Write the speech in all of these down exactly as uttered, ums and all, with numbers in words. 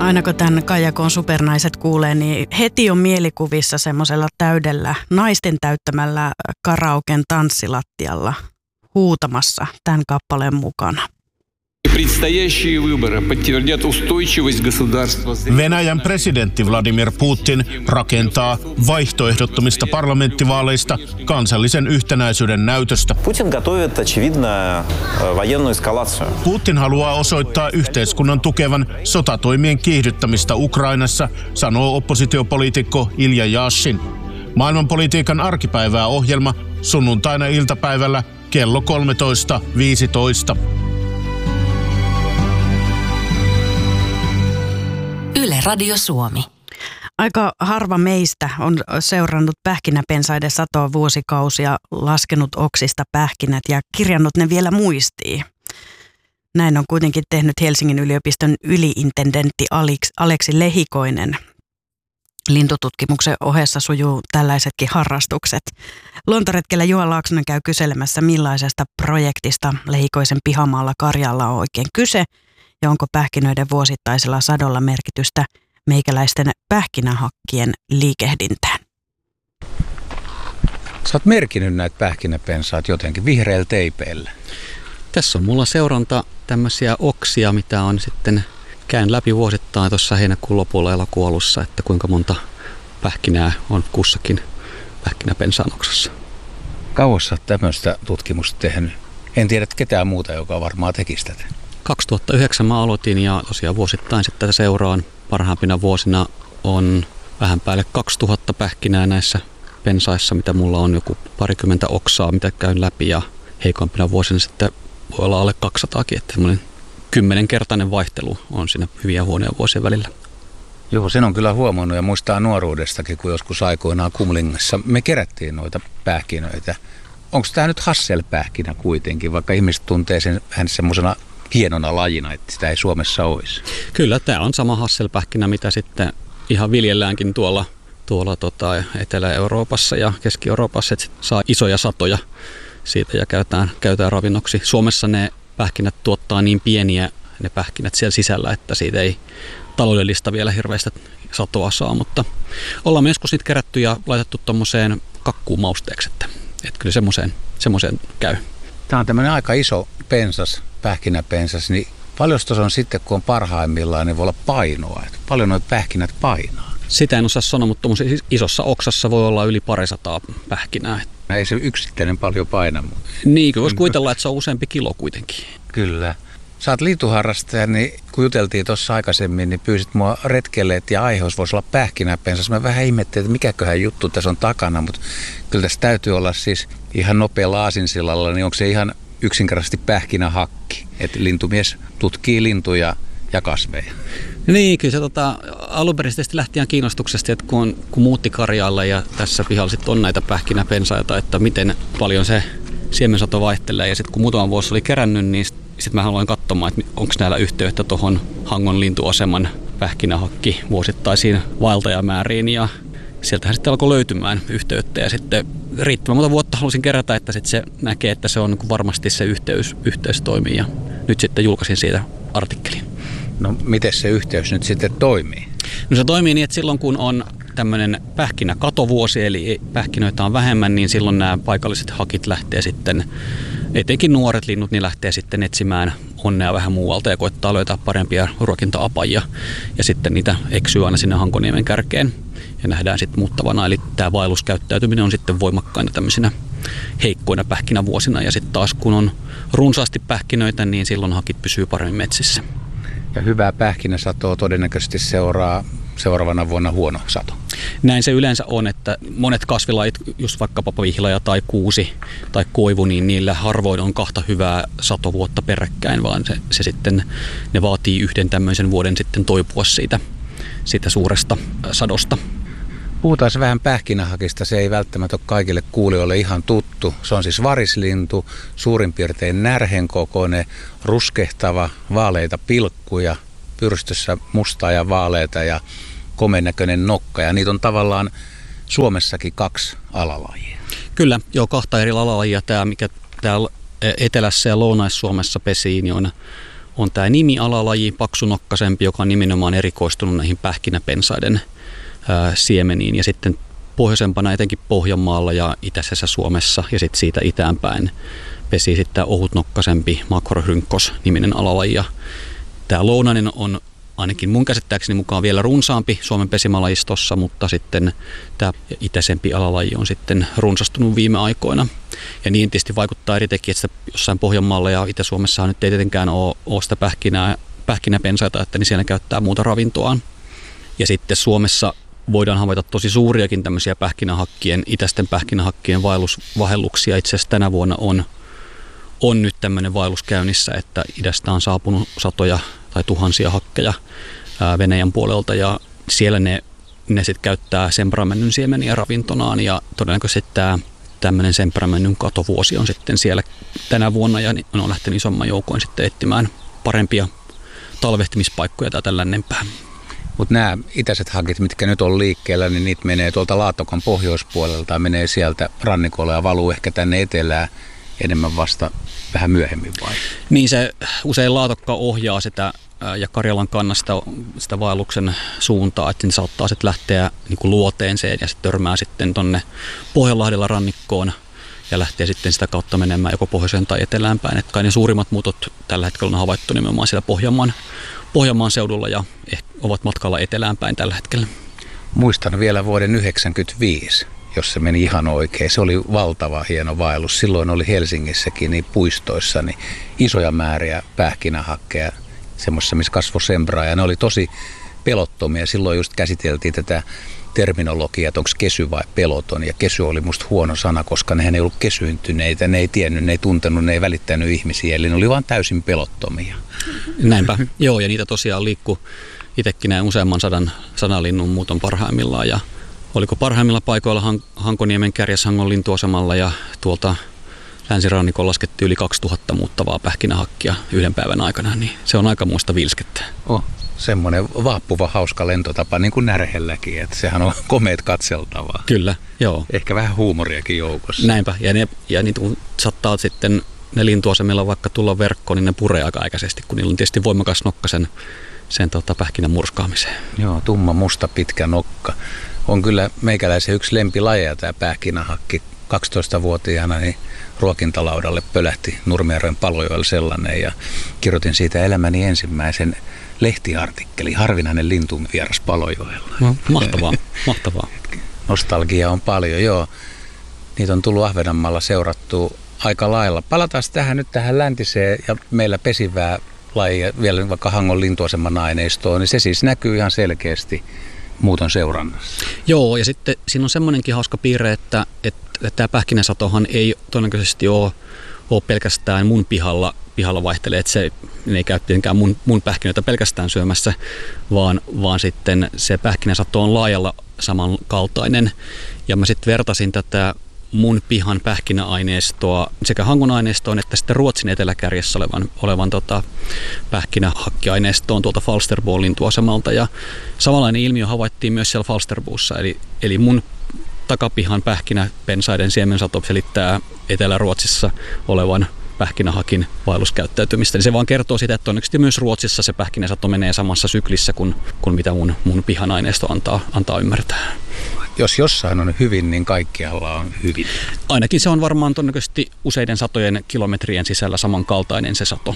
Aina kun tämän Kaijakon supernaiset kuulee, niin heti on mielikuvissa semmoisella täydellä naisten täyttämällä karaoken tanssilattialla huutamassa tämän kappaleen mukana. Venäjän presidentti Vladimir Putin rakentaa vaihtoehdottomista parlamenttivaaleista kansallisen yhtenäisyyden näytöstä. Putin haluaa osoittaa yhteiskunnan tukevan sotatoimien kiihdyttämistä Ukrainassa, sanoo oppositiopoliitikko Ilja Yashin. Maailmanpolitiikan arkipäivää ohjelma sunnuntaina iltapäivällä kello kolmetoista viisitoista. Yle Radio Suomi. Aika harva meistä on seurannut pähkinäpensaiden satoa vuosikausia, laskenut oksista pähkinät ja kirjannut ne vielä muistiin. Näin on kuitenkin tehnyt Helsingin yliopiston yliintendentti Aleksi Lehikoinen. Lintututkimuksen ohessa sujuu tällaisetkin harrastukset. Luontoretkellä Juha Laaksonen käy kyselemässä, millaisesta projektista Lehikoisen pihamaalla Karjalla on oikein kyse ja onko pähkinöiden vuosittaisella sadolla merkitystä meikäläisten pähkinähakkien liikehdintään. Sä oot merkinnyt näitä pähkinäpensaat jotenkin vihreällä teipeillä. Tässä on mulla seuranta tämmöisiä oksia, mitä on sitten käyn läpi vuosittain tuossa heinäkuun lopulla elokuun alussa, että kuinka monta pähkinää on kussakin pähkinäpensaan oksassa. Kauas sä oot tämmöistä tutkimusta tehnyt? En tiedä ketään muuta, joka varmaan tekisi tätä. kaksituhattayhdeksän mä aloitin ja tosiaan vuosittain sitten tätä seuraan. Parhaimpina vuosina on vähän päälle kaksituhatta pähkinää näissä pensaissa, mitä mulla on joku parikymmentä oksaa, mitä käyn läpi ja heikompina vuosina sitten voi olla alle kaksisataakin, että semmoinen kymmenenkertainen vaihtelu on siinä hyviä huonoja vuosien välillä. Joo, sen on kyllä huomannut ja muistaa nuoruudestakin, kun joskus aikoinaan Kumlingassa me kerättiin noita pähkinöitä. Onko tämä nyt hasselpähkinä kuitenkin, vaikka ihmiset tuntee sen vähän semmoisena hienona lajina, että sitä ei Suomessa olisi? Kyllä, tämä on sama hasselpähkinä, mitä sitten ihan viljelläänkin tuolla, tuolla tota Etelä-Euroopassa ja Keski-Euroopassa, että saa isoja satoja siitä ja käytetään, käytetään ravinnoksi. Suomessa ne pähkinät tuottaa niin pieniä ne pähkinät siellä sisällä, että siitä ei taloudellista vielä hirveästä satoa saa, mutta ollaan me joskus niitä kerätty ja laitettu tuommoiseen kakkuun mausteeksi, että, että kyllä semmoiseen, semmoiseen käy. Tämä on tämmöinen aika iso pensas, pähkinäpensas, niin paljon tuossa on sitten, kun on parhaimmillaan, niin voi olla painoa, että paljon noita pähkinät painaa. Sitä en osaa sanoa, mutta tuommoisessa isossa oksassa voi olla yli parisataa pähkinää. Ei se yksittäinen paljon paina. Mutta niin, kyllä voisi kuvitella, että se on useampi kilo kuitenkin. Kyllä. Sä oot lintuharrastaja, niin kun juteltiin tuossa aikaisemmin, niin pyysit mua retkelle, ja aiheus voisi olla pähkinäpensas. Mä vähän ihmettelin, että mikäköhän juttu tässä on takana, mutta kyllä tässä täytyy olla siis ihan nopealla aasinsillalla, niin onko se ihan yksinkertaisesti pähkinähakki, että lintumies tutkii lintuja ja kasveja. Niin, kyllä se tota, alunperäisesti lähti ihan kiinnostuksesta, että kun, kun muutti Karjaalle ja tässä pihalla sitten on näitä pähkinäpensaita, että miten paljon se siemensato vaihtelee. Ja sitten kun muutaman vuosi oli kerännyt, niin sitten mä aloin katsomaan, että onko näillä yhteyttä tuohon Hangon lintuaseman pähkinähakki vuosittaisiin vaeltajamääriin. Ja sieltähän sitten alkoi löytymään yhteyttä ja sitten riittävän monta vuotta halusin kerätä, että sitten se näkee, että se on varmasti se yhteys, yhteys toimii. Ja nyt sitten julkaisin siitä artikkelin. No miten se yhteys nyt sitten toimii? No se toimii niin, että silloin kun on tämmöinen pähkinäkatovuosi, eli pähkinöitä on vähemmän, niin silloin nämä paikalliset hakit lähtee sitten, etenkin nuoret linnut, niin lähtee sitten etsimään onnea vähän muualta ja koittaa löytää parempia ruokinta-apajia. Ja sitten niitä eksyy aina sinne Hankoniemen kärkeen ja nähdään sitten muuttavana. Eli tämä vaelluskäyttäytyminen on sitten voimakkaina tämmöisinä heikkoina pähkinävuosina. Ja sitten taas kun on runsaasti pähkinöitä, niin silloin hakit pysyy paremmin metsissä. Ja hyvää pähkinäsatoa todennäköisesti seuraa seuraavana vuonna huono sato. Näin se yleensä on, että monet kasvilajit, just vaikkapa vihlaja tai kuusi tai koivu, niin niillä harvoin on kahta hyvää satovuotta peräkkäin, vaan se, se sitten, ne vaatii yhden tämmöisen vuoden sitten toipua siitä, siitä suuresta sadosta. Puhutaan vähän pähkinähakista, se ei välttämättä ole kaikille kuulijoille ihan tuttu. Se on siis varislintu, suurin piirtein närhen kokoinen, ruskehtava, vaaleita pilkkuja, pyrstössä mustaa ja vaaleita ja komennäköinen nokka. Ja niitä on tavallaan Suomessakin kaksi alalajia. Kyllä, joo, kahta eri alalajia. Tämä, mikä täällä etelässä ja Lounais-Suomessa pesii, niin on, on tämä nimialalaji, paksunokkaisempi, joka on nimenomaan erikoistunut näihin pähkinäpensaiden ää, siemeniin. Ja sitten pohjoisempana etenkin Pohjanmaalla ja itäisessä Suomessa ja sitten siitä itäänpäin pesii sitten tämä ohutnokkaisempi makrohrynkos-niminen alalaji. Ja tämä lounainen on ainakin mun käsittääkseni mukaan vielä runsaampi Suomen pesimälajistossa, mutta sitten tämä itäisempi alalaji on sitten runsastunut viime aikoina. Ja niin tietysti vaikuttaa eri tekijät, että jossain Pohjanmaalla ja Itä-Suomessa nyt ei tietenkään ole, ole sitä pähkinää, pähkinäpensaita, että niin siellä käyttää muuta ravintoaan. Ja sitten Suomessa voidaan havaita tosi suuriakin tämmöisiä pähkinähakkien, itäisten pähkinähakkien vaellusvahelluksia. Itse asiassa tänä vuonna on, on nyt tämmöinen vaellus käynnissä, että idästä on saapunut satoja tai tuhansia hakkeja ää, Venäjän puolelta ja siellä ne, ne sitten käyttää sempramännyn siemeniä ravintonaan ja todennäköisesti tämä tämmöinen sempramännyn katovuosi on sitten siellä tänä vuonna ja ne on lähtenyt isomman joukoin sitten etsimään parempia talvehtimispaikkoja tai tällainenpää. Mutta nämä itäiset hakit, mitkä nyt on liikkeellä, niin niitä menee tuolta Laatokan pohjoispuolelta ja menee sieltä rannikolla ja valuu ehkä tänne etelään enemmän vasta vähän myöhemmin vai? Niin se usein Laatokka ohjaa sitä ja Karjalan kannasta sitä vaelluksen suuntaa, että se saattaa sitten lähteä niin kuin luoteenseen ja se törmää sitten tonne Pohjanlahdella rannikkoon ja lähtee sitten sitä kautta menemään joko pohjoiseen tai etelään päin. Että kai ne suurimmat muutot tällä hetkellä on havaittu nimenomaan siellä Pohjanmaan, Pohjanmaan seudulla ja ehkä ovat matkalla etelään päin tällä hetkellä. Muistan vielä vuoden yhdeksänkymmentäviisi, jos se meni ihan oikein. Se oli valtava hieno vaellus. Silloin oli Helsingissäkin niin puistoissa niin isoja määriä pähkinähakkeja, semmoisessa missä kasvoi sembraa ja ne oli tosi pelottomia. Silloin just käsiteltiin tätä terminologiaa, että onko kesy vai peloton. Ja kesy oli musta huono sana, koska nehän ei ollut kesyyntyneitä, ne ei tiennyt, ne ei tuntenut, ne ei välittänyt ihmisiä. Eli ne oli vaan täysin pelottomia. Näinpä, joo, ja niitä tosiaan liikkui itsekin näin useamman sadan sanalinnun muuton parhaimmillaan. Ja oliko parhaimmilla paikoilla Han- Hankoniemen Kärjäshangon lintuasemalla ja tuolta länsirannikolla laskettiin yli kaksituhatta muuttavaa pähkinähakkia yhden päivän aikana, niin se on aika muista vilskettä. Oh, semmoinen vaappuva hauska lentotapa, niin kuin Närhelläkin, että sehän on komeet katseltavaa. Kyllä, joo. Ehkä vähän huumoriakin joukossa. Näinpä, ja, ne, ja niitä saattaa sitten ne lintuasemilla vaikka tulla verkkoon, niin ne puree aika aikaisesti, kun niillä on tietysti voimakas nokka sen, sen tota, pähkinän murskaamiseen. Joo, tumma, musta, pitkä nokka. On kyllä meikäläisen yksi lempilajeja tämä pähkinähakki. kaksitoistavuotiaana niin ruokintalaudalle pölähti Nurmijärven Palojoella sellainen ja kirjoitin siitä elämäni ensimmäisen lehtiartikkeli, harvinainen lintuvieras Palojoella. No, mahtavaa, mahtavaa. Nostalgia on paljon, joo. Niitä on tullut Ahvenanmaalla seurattua aika lailla. Palataan tähän nyt tähän läntiseen ja meillä pesivää lajia, vielä vaikka Hangon lintuaseman aineistoon, niin se siis näkyy ihan selkeästi muuton seurannassa. Joo, ja sitten siinä on semmoinenkin hauska piirre, että, että tämä pähkinäsatohan ei todennäköisesti ole, ole pelkästään mun pihalla, pihalla vaihtelee, että se ne ei käy tietenkään mun, mun pähkinöitä pelkästään syömässä, vaan, vaan sitten se pähkinäsato on laajalla samankaltainen. Ja mä sitten vertasin tätä mun pihan pähkinäaineistoa sekä Hangon aineistoon että sitten Ruotsin eteläkärjessä olevan, olevan tota, pähkinähakkiaineistoon tuolta Falsterboon lintuasemalta. Ja samanlainen ilmiö havaittiin myös siellä Falsterbuussa, eli, eli mun takapihan pähkinäpensaiden siemensato selittää Etelä-Ruotsissa olevan pähkinähakin vaelluskäyttäytymistä. Niin se vaan kertoo sitä, että todennäköisesti myös Ruotsissa se pähkinäsato menee samassa syklissä kuin, kuin mitä mun, mun pihan aineisto antaa, antaa ymmärtää. Jos jossain on hyvin, niin kaikkialla on hyvin. Ainakin se on varmaan todennäköisesti useiden satojen kilometrien sisällä samankaltainen se sato.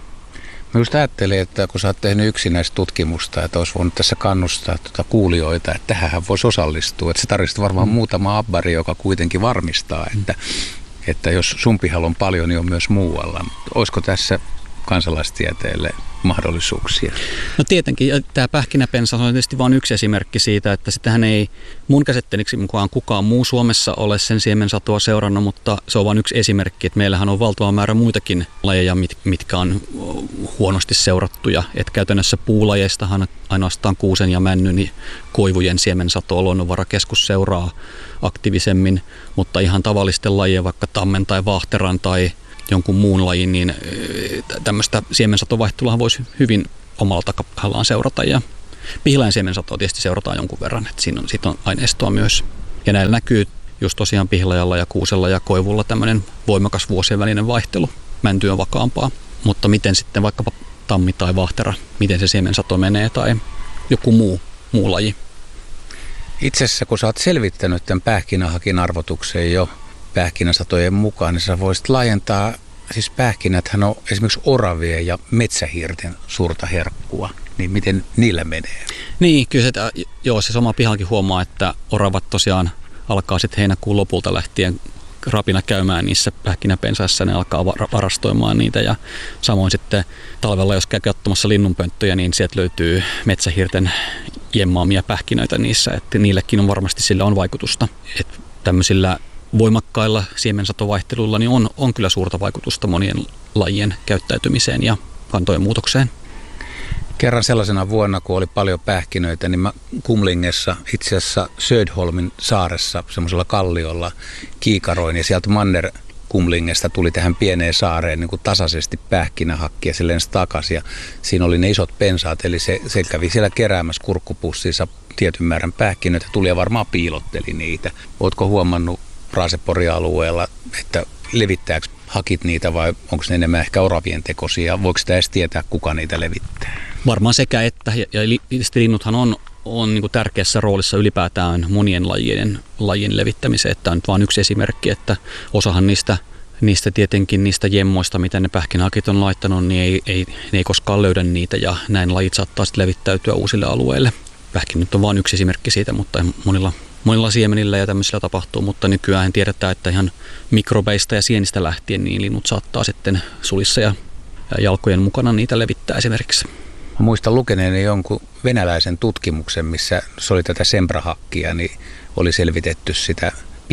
Mä just ajattelin, että kun sä oot tehnyt yksinäistä tutkimusta, että olisi voinut tässä kannustaa tuota kuulijoita, että tähän voisi osallistua. Että se tarvitsisi varmaan mm. muutama abbari, joka kuitenkin varmistaa, että, että jos sun pihalla on paljon, niin on myös muualla. Olisiko tässä kansalaistieteelle mahdollisuuksia? No tietenkin, tämä pähkinäpensa on tietysti vain yksi esimerkki siitä, että sitähän ei mun käsitteliksi mukaan kukaan muu Suomessa ole sen siemensatoa seurannut, mutta se on vain yksi esimerkki, että meillähän on valtava määrä muitakin lajeja, mitkä on huonosti seurattuja. Että käytännössä puulajeistahan ainoastaan kuusen ja männyn koivujen siemensatoa Luonnonvarakeskus seuraa aktiivisemmin, mutta ihan tavallisten lajien, vaikka tammen tai vaahteran tai jonkun muun lajin, niin tämmöistä siemensatovaihtelua voisi hyvin omalla takapihallaan seurata. Ja pihlajan siemensatoa tietysti seurataan jonkun verran, että siinä on, siitä on aineistoa myös. Ja näillä näkyy just tosiaan pihlajalla ja kuusella ja koivulla tämmöinen voimakas vuosien välinen vaihtelu. Mänty on vakaampaa. Mutta miten sitten vaikkapa tammi tai vahtera, miten se siemensato menee tai joku muu, muu laji. Itse asiassa kun sä oot selvittänyt tämän pähkinähakin arvotuksen jo pähkinäsatojen mukaan, niin sä voisit laajentaa, siis pähkinäthän on esimerkiksi oravien ja metsähiirten suurta herkkua, niin miten niillä menee? Niin, kyllä se, joo, se sama pihallakin huomaa, että oravat tosiaan alkaa sitten heinäkuun lopulta lähtien rapina käymään niissä pähkinäpensaissa, ne alkaa varastoimaan niitä ja samoin sitten talvella, jos käy katsomassa linnunpönttöjä, niin sieltä löytyy metsähiirten jemmaamia pähkinöitä niissä, että niillekin on varmasti sillä on vaikutusta. Että tämmöisillä voimakkailla siemensatovaihteluilla niin on, on kyllä suurta vaikutusta monien lajien käyttäytymiseen ja kantojen muutokseen. Kerran sellaisena vuonna, kun oli paljon pähkinöitä, niin mä Kumlingessa, itse asiassa Södholmin saaressa, semmoisella kalliolla kiikaroin ja sieltä Manner Kumlingesta tuli tähän pieneen saareen niin kuin tasaisesti pähkinähakkia, se lensi takaisin ja siinä oli ne isot pensaat, eli se, se kävi siellä keräämässä kurkkupussiinsa tietyn määrän pähkinöitä, tuli ja varmaan piilotteli niitä. Ootko huomannut Raaseporin-alueella, että levittääkö hakit niitä vai onko ne enemmän ehkä oravien tekoisia? Voiko sitä edes tietää, kuka niitä levittää? Varmaan sekä että, ja, ja linnuthan on, on niin kuin tärkeässä roolissa ylipäätään monien lajien, lajien levittämiseen. Että on nyt vain yksi esimerkki, että osahan niistä, niistä tietenkin niistä jemmoista, mitä ne pähkinähakit on laittanut, niin ei, ei, ne ei koskaan löydä niitä ja näin lajit saattaa sitten levittäytyä uusille alueille. Pähkin nyt on vain yksi esimerkki siitä, mutta monilla Monilla siemenillä ja tämmöisillä tapahtuu, mutta nykyään tiedetään, että ihan mikrobeista ja sienistä lähtien niin linnut saattaa sitten sulissa ja jalkojen mukana niitä levittää esimerkiksi. Mä muistan lukeneeni jonkun venäläisen tutkimuksen, missä se oli tätä sembrahakkia, niin oli selvitetty sitä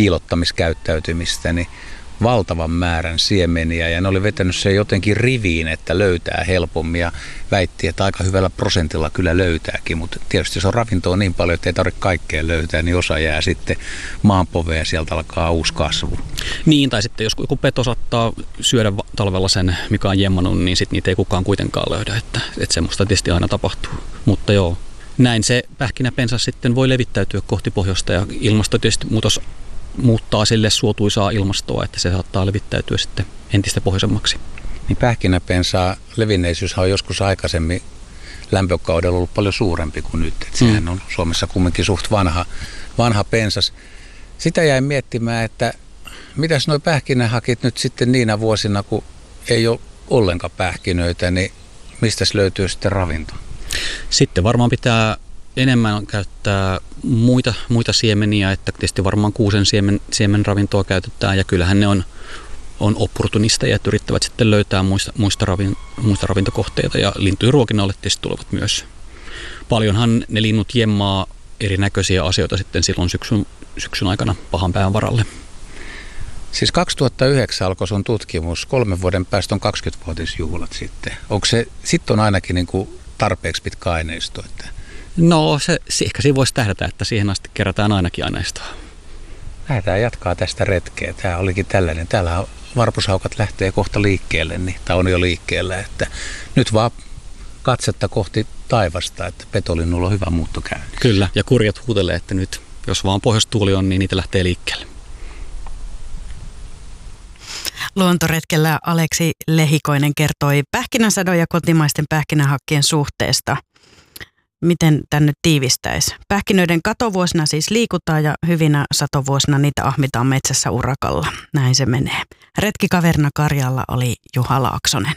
piilottamiskäyttäytymistä, niin valtavan määrän siemeniä ja ne oli vetänyt sen jotenkin riviin, että löytää helpommin ja väitti, että aika hyvällä prosentilla kyllä löytääkin, mutta tietysti se on ravintoa niin paljon, että ei tarvitse kaikkea löytää, niin osa jää sitten maanpoveen ja sieltä alkaa uusi kasvu. Niin, tai sitten jos joku peto saattaa syödä talvella sen, mikä on jemmannut, niin sitten niitä ei kukaan kuitenkaan löydä, että, että semmoista tietysti aina tapahtuu, mutta joo. Näin se pähkinäpensas sitten voi levittäytyä kohti pohjoista ja ilmasto tietysti muutos muuttaa sille suotuisaa ilmastoa, että se saattaa levittäytyä sitten entistä pohjoisemmaksi. Niin pähkinäpensaa levinneisyys on joskus aikaisemmin lämpökaudella ollut paljon suurempi kuin nyt. Et sehän on Suomessa kumminkin suht vanha, vanha pensas. Sitä jäin miettimään, että mitäs nuo pähkinähakit nyt sitten niinä vuosina, kun ei ole ollenkaan pähkinöitä, niin mistä löytyy sitten ravinto? Sitten varmaan pitää enemmän käyttää muita, muita siemeniä, että tietysti varmaan kuusen siemen, siemenravintoa käytetään ja kyllähän ne on, on opportunisteja, että yrittävät sitten löytää muista, muista, ravin, muista ravintokohteita ja lintujen ruokinnalle tietysti tulevat myös. Paljonhan ne linnut jemmaa erinäköisiä asioita sitten silloin syksyn, syksyn aikana pahan pään varalle. Siis kaksituhattayhdeksän alkoi sun tutkimus, kolmen vuoden päästä on kaksikymmenvuotisjuhlat sitten. Onko se, sitten on ainakin niin kuin tarpeeksi pitkä aineisto, että no, se, ehkä siinä voisi tähdätä, että siihen asti kerätään ainakin aineistoa. Lähdetään jatkaa tästä retkeä. Tämä olikin tällainen. Täällä varpushaukat lähtee kohta liikkeelle, niin, tai on jo liikkeellä. Että nyt vaan katsetta kohti taivasta, että petolinnulla on hyvä muuttokäynti. Kyllä, ja kurjat huutelee, että nyt jos vaan pohjoistuuli on, niin niitä lähtee liikkeelle. Luontoretkellä Aleksi Lehikoinen kertoi pähkinänsadon ja kotimaisten pähkinähakkien suhteesta. Miten tämän nyt tiivistäisi? Pähkinöiden katovuosina siis liikutaan ja hyvinä satovuosina niitä ahmitaan metsässä urakalla. Näin se menee. Retkikaverina Karjalla oli Juha Laaksonen.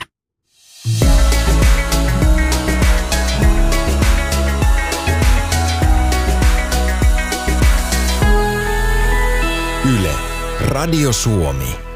Yle, Radio Suomi.